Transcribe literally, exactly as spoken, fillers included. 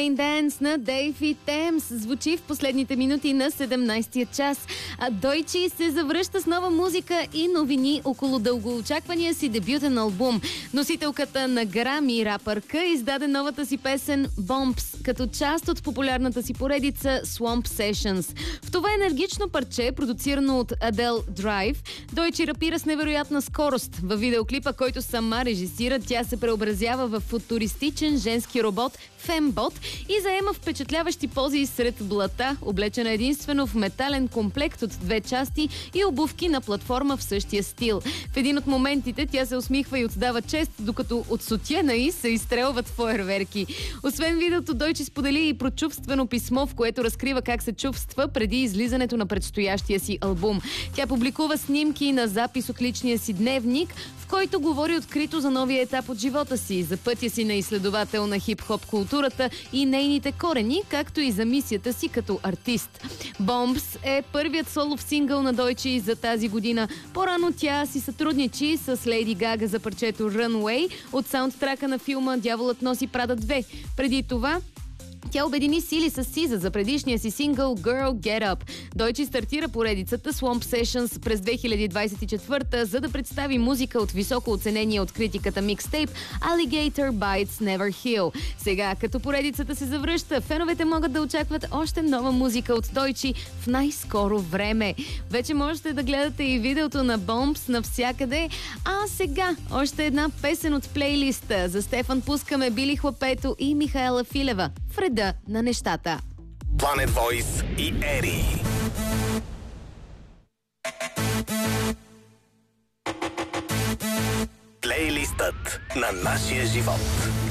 Rain Dance на Дейв и Темс звучи в последните минути на седемнайсетия час. А Дойчи се завръща с нова музика и новини около дългоочаквания си дебютен албум. Носителката на Грами, рапърка, издаде новата си песен Bombs като част от популярната си поредица Swamp Sessions. В това енергично парче, продуцирано от Adele Drive, Дойчи рапира с невероятна скорост. Във видеоклипа, който сама режисира, тя се преобразява в футуристичен женски робот Фембот и заема впечатляващи пози сред блата, облечена единствено в метален комплект от две части и обувки на платформа в същия стил. В един от моментите тя се усмихва и отдава чест, докато от сутиена й се изстрелват фойерверки. Освен видеото, Дойчи сподели и прочувствено писмо, в което разкрива как се чувства преди излизането на предстоящия си албум. Тя публикува снимки на запис от личния си дневник, в който говори открито за новия етап от живота си, за пътя си на изследовател на хип-хоп културата и нейните корени, както и за мисията си като артист. Bombs е първият солов сингъл на Дойчи за тази година. По-рано тя си сътрудничи с Лейди Гага за парчето Runway от саундтрака на филма Дяволът носи Прада две. Преди това тя обедини сили с Сиза за предишния си сингъл Girl Get Up. Дойчи стартира поредицата Swamp Sessions през две хиляди двайсет и четвърта, за да представи музика от високо оценения от критиката микстейп Alligator Bites Never Heal. Сега, като поредицата се завръща, феновете могат да очакват още нова музика от Дойчи в най-скоро време. Вече можете да гледате и видеото на Bombs навсякъде. А сега, още една песен от плейлиста. За Стефан пускаме Били Хлапето и Михаела Филева. Вреда на нещата. Planet Voice и Ери. Плейлистът на нашия живот.